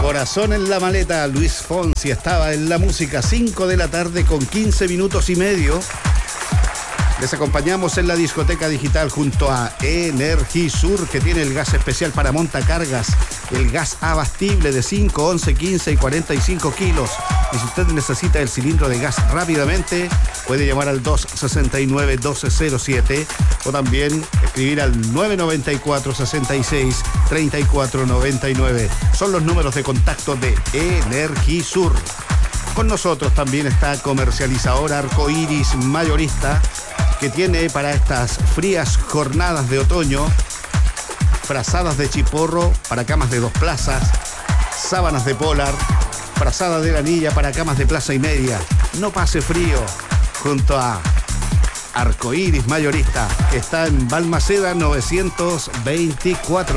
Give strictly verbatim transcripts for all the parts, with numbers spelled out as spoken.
Corazón en la maleta, Luis Fonsi estaba en la música, cinco de la tarde con quince minutos y medio. Les acompañamos en la discoteca digital junto a Energisur, que tiene el gas especial para montacargas, el gas abastible de cinco, once, quince y cuarenta y cinco kilos. Y si usted necesita el cilindro de gas rápidamente, puede llamar al dos sesenta y nueve, doce cero siete o también escribir al nueve noventa y cuatro, sesenta y seis, treinta y cuatro noventa y nueve. Son los números de contacto de Energisur. Con nosotros también está comercializadora Arcoiris Mayorista, que tiene para estas frías jornadas de otoño frazadas de chiporro para camas de dos plazas, sábanas de polar, frazada de lanilla para camas de plaza y media. No pase frío junto a Arcoiris Mayorista, que está en Balmaceda novecientos veinticuatro.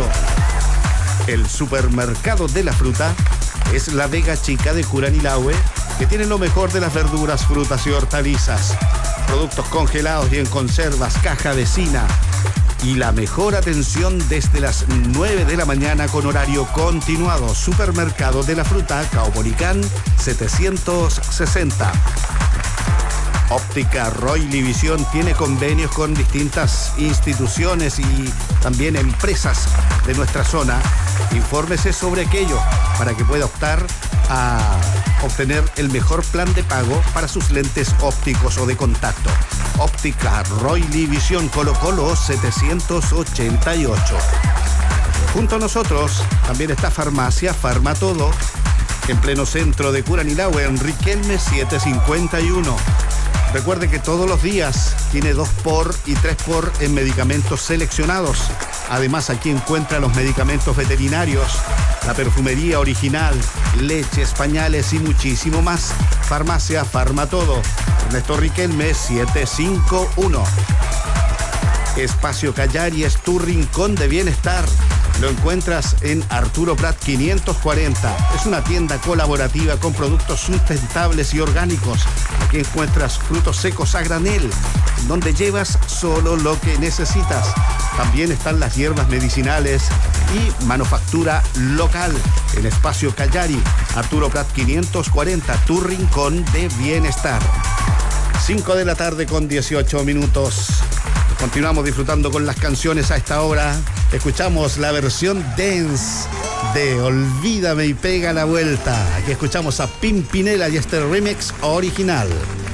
El supermercado de la fruta es la Vega Chica de Curanilahue, que tiene lo mejor de las verduras, frutas y hortalizas, productos congelados y en conservas, caja vecina y la mejor atención desde las nueve de la mañana con horario continuado. Supermercado de la Fruta, Caupolicán setecientos sesenta. Óptica Roily Visión tiene convenios con distintas instituciones y también empresas de nuestra zona. Infórmese sobre aquello para que pueda optar a obtener el mejor plan de pago para sus lentes ópticos o de contacto. Óptica Roily Visión, Colo Colo setecientos ochenta y ocho. Junto a nosotros también está Farmacia Farmatodo, en pleno centro de Curanilahue, en Riquelme setecientos cincuenta y uno. Recuerde que todos los días tiene dos por y tres por en medicamentos seleccionados. Además, aquí encuentra los medicamentos veterinarios, la perfumería original, leches, pañales y muchísimo más. Farmacia Farmatodo, Ernesto Riquelme setecientos cincuenta y uno. Espacio Callari es tu rincón de bienestar. Lo encuentras en Arturo Prat quinientos cuarenta. Es una tienda colaborativa con productos sustentables y orgánicos. Aquí encuentras frutos secos a granel, donde llevas solo lo que necesitas. También están las hierbas medicinales y manufactura local. En Espacio Callari, Arturo Prat quinientos cuarenta, tu rincón de bienestar. cinco de la tarde con dieciocho minutos. Continuamos disfrutando con las canciones a esta hora. Escuchamos la versión dance de Olvídame y Pega la Vuelta. Aquí escuchamos a Pimpinela y este remix original.